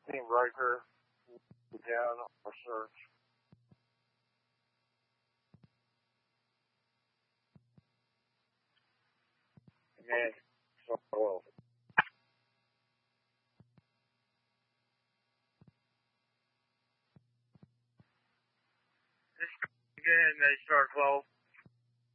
Team Riker began our search. And so, again, they start 12.